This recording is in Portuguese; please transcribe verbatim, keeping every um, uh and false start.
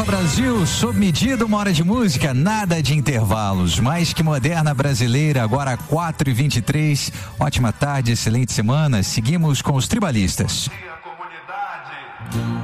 Copa Brasil, sob medida, uma hora de música, nada de intervalos. Mais que moderna brasileira, agora quatro e vinte e três. Ótima tarde, excelente semana. Seguimos com os tribalistas. Comunidade.